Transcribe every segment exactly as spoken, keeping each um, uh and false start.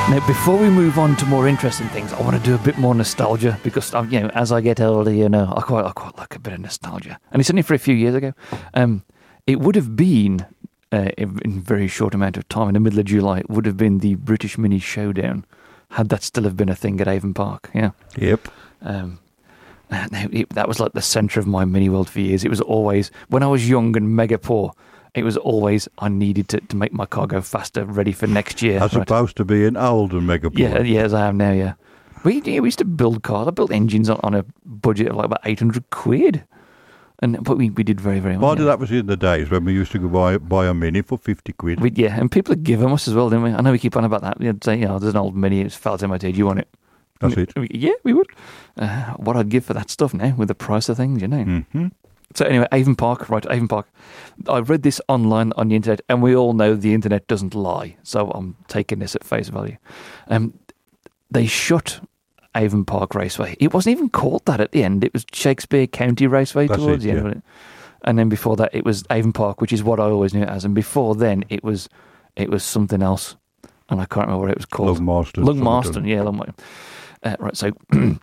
Now, before we move on to more interesting things, I want to do a bit more nostalgia because, um, you know, as I get older, you know, I quite, I quite like a bit of nostalgia. And it's only for a few years ago. Um, it would have been, uh, in a very short amount of time, in the middle of July, it would have been the British Mini Showdown, had that still have been a thing at Avon Park. Yeah. Yep. Um, it, that was like the centre of my mini world for years. It was always, when I was young and mega poor, it was always I needed to, to make my car go faster, ready for next year. As right? opposed to being old and mega poor. Yeah, yeah, as I am now, yeah. We, yeah, we used to build cars. I built engines on, on a budget of like about eight hundred quid. And, but we, we did very, very well. Why did that was in the days when we used to go buy, buy a Mini for fifty quid. We, yeah, and people had given us as well, didn't we? I know we keep on about that. We'd say, you know, there's an old Mini, it's felt in my day, do you want it? That's it. Yeah, we would. Uh, what I'd give for that stuff now with the price of things, you know. Mm-hmm. So anyway, Avon Park, right, Avon Park. I read this online on the internet, and we all know the internet doesn't lie, so I'm taking this at face value. Um, they shut Avon Park Raceway. It wasn't even called that at the end. It was Shakespeare County Raceway That's towards it, the end yeah. of it. And then before that, it was Avon Park, which is what I always knew it as. And before then, it was it was something else, and I can't remember what it was called. Lungmarston. Lungmarston, yeah, Lungmarston. Uh, right, so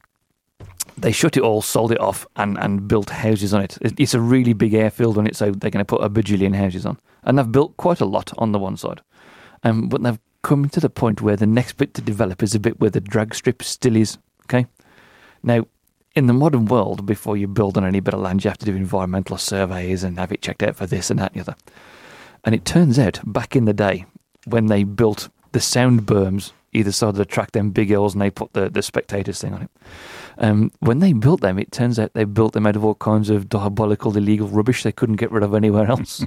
they shut it all, sold it off, and, and built houses on it. It's a really big airfield on it, so they're going to put a bajillion houses on. And they've built quite a lot on the one side. Um, but they've come to the point where the next bit to develop is a bit where the drag strip still is, okay? Now, in the modern world, before you build on any bit of land, you have to do environmental surveys and have it checked out for this and that and the other. And it turns out, back in the day, when they built the sound berms either side of the track, them big hills, and they put the, the spectators thing on it. Um, when they built them, it turns out they built them out of all kinds of diabolical, illegal rubbish they couldn't get rid of anywhere else.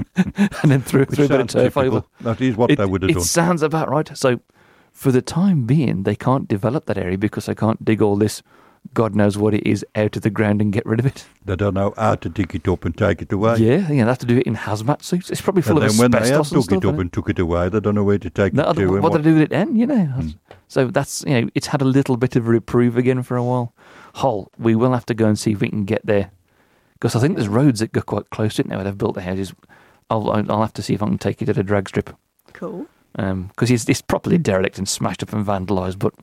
And then threw, threw a bit of turf over. That is what it, they would have it done. It sounds about right. So for the time being, they can't develop that area because they can't dig all this, God knows what it is, out of the ground and get rid of it. They don't know how to dig it up and take it away. Yeah, yeah, they have to do it in hazmat suits. It's probably full and of then when asbestos they have and dug it stuff, up and took it away, they don't know where to take no, it to. What, what they do with it then, you know. Mm. So that's, you know, it's had a little bit of a reprieve again for a while. Hull, we will have to go and see if we can get there. Because I think there's roads that go quite close to it now where they've built the houses. I'll, I'll have to see if I can take it to the drag strip. Cool. Because um, it's, it's properly derelict and smashed up and vandalised, but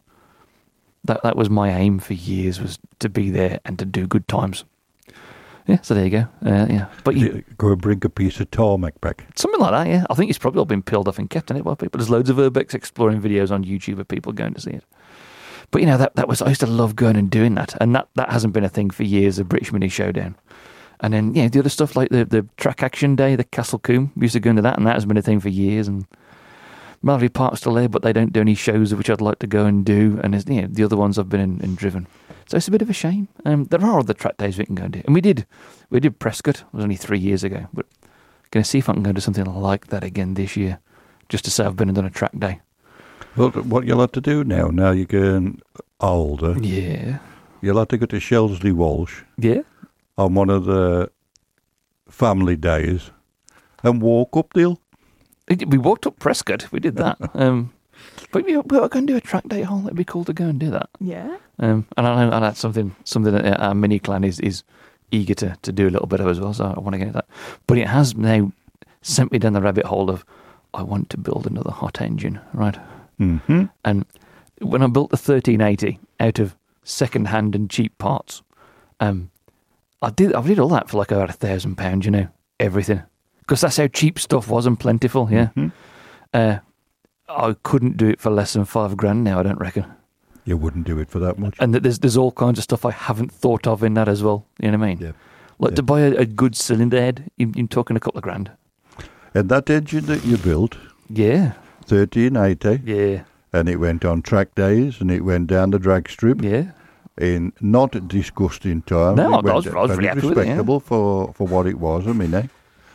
that that was my aim for years, was to be there and to do good times. Yeah, so there you go. Uh, yeah, but you go and bring a piece of tarmac back. Something like that. Yeah, I think it's probably all been peeled off and kept in it by people. There's loads of Urbex exploring videos on YouTube of people going to see it. But you know, that that was, I used to love going and doing that, and that, that hasn't been a thing for years. The British Mini Showdown, and then yeah, the other stuff like the the track action day, the Castle Combe. We used to go into that, and that has been a thing for years. And Mallory Park's still there, but they don't do any shows which I'd like to go and do. And there's, you know, the other ones I've been in, in driven. So it's a bit of a shame. Um, there are other track days we can go and do. And we did. We did Prescott. It was only three years ago. But going to see if I can go do something like that again this year. Just to say I've been and done a track day. Well, what you'll have to do now, now you're getting older. Yeah. You'll have to go to Shelsley Walsh. Yeah. On one of the family days. And walk up the hill. We walked up Prescott. We did that. um, but we, we were going to do a track day hole. It'd be cool to go and do that. Yeah. Um, and I know and that's something something that our mini clan is, is eager to, to do a little bit of as well. So I want to get into that. But it has now sent me down the rabbit hole of I want to build another hot engine, right? Mm-hmm. And when I built the thirteen eighty out of second-hand and cheap parts, um, I did I did all that for like about a thousand pounds, you know, everything. Because that's how cheap stuff was and plentiful, yeah. Mm-hmm. Uh, I couldn't do it for less than five grand now, I don't reckon. You wouldn't do it for that much. And there's there's all kinds of stuff I haven't thought of in that as well, you know what I mean? Yeah. Like yeah. to buy a, a good cylinder head, you, you're talking a couple of grand. And that engine that you built, Yeah. thirteen eighty, Yeah. and it went on track days, and it went down the drag strip. Yeah. In not disgusting time. No, it I was, I was really happy with it, yeah. respectable for, for what it was, I mean, eh?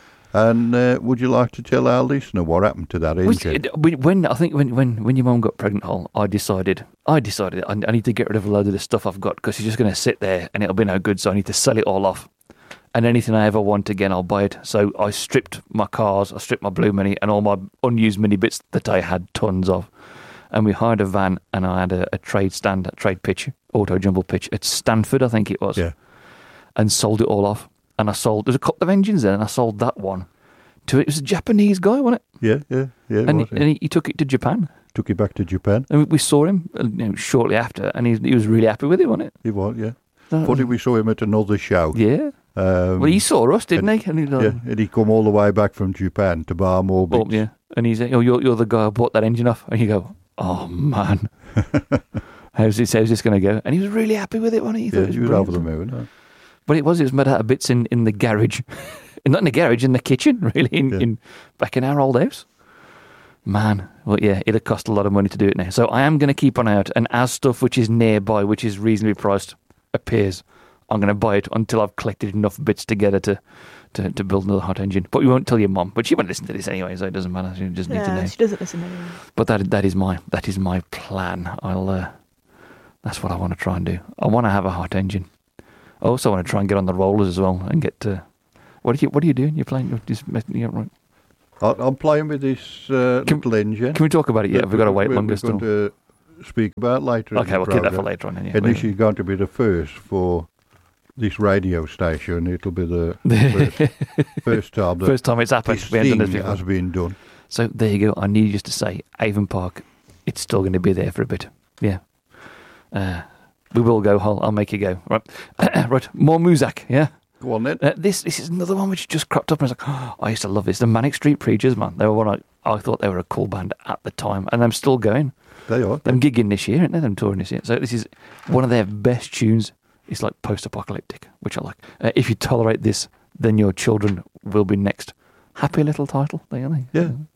And uh, would you like to tell our listener what happened to that Which, engine? when, when I think when, when, when your mum got pregnant, Hall, I decided I decided I, I need to get rid of a load of the stuff I've got because she's just going to sit there and it'll be no good. So I need to sell it all off. And anything I ever want again, I'll buy it. So I stripped my cars, I stripped my Blue Mini and all my unused mini bits that I had tons of. And we hired a van and I had a, a trade stand, a trade pitch, auto jumble pitch at Stanford, I think it was. Yeah. And sold it all off. And I sold, there's a couple of engines there and I sold that one to it. It was a Japanese guy, wasn't it? Yeah, yeah, yeah. it And, was, he, yeah. and he, he took it to Japan. Took it back to Japan. And we saw him uh, you know, shortly after, and he, he was really happy with it, wasn't it? He was, yeah. That Funny, was- we saw him at another show. Yeah. Um, Well, he saw us, didn't he? And he like, yeah, and he come all the way back from Japan to Barmore oh, Beach. yeah. And he's like, oh, you're, you're the guy who bought that engine off. And you go, oh, man. how's this, how's this going to go? And he was really happy with it, wasn't he? He thought Yeah, it was he was brilliant. over the moon. Huh? But it was, it was made out of bits in, in the garage. Not in the garage, in the kitchen, really, in, Yeah. in back in our old house. Man, well, yeah, it'd cost a lot of money to do it now. So I am going to keep on out, and as stuff which is nearby, which is reasonably priced, appears, I'm going to buy it until I've collected enough bits together to, to, to build another hot engine. But we won't tell your mum. But she won't listen to this anyway, so it doesn't matter. She just needs to Yeah, know. she doesn't listen anyway. But that that is my that is my plan. I'll uh, that's what I want to try and do. I want to have a hot engine. I also want to try and get on the rollers as well and get to. What are you What are you doing? You're playing. You're just messing you up, right? I- I'm playing with this uh, Can- little engine. Can we talk about it? Yeah, that we've got to wait we're, longer we're still. going to speak about later. in Okay, the we'll keep that for programme. later on. Then, yeah. And this is going to be the first for this radio station. It'll be the first, first time that First time it's happened. this We haven't done thing this before. has been done. So there you go. I need you to say Avon Park. It's still going to be there for a bit. Yeah. Uh, we will go. I'll, I'll make you go. Right. right. More Muzak. Yeah. Go on then. Uh, this this is another one which just cropped up, and I was like, oh, I used to love this. The Manic Street Preachers, man. They were one I, I thought they were a cool band at the time, and I'm still going. They are. Them gigging this year, aren't they? Them touring this year. So this is one of their best tunes. It's like post-apocalyptic, which I like. Uh, if you tolerate this, then your children will be next. Happy little title, they are they? Yeah.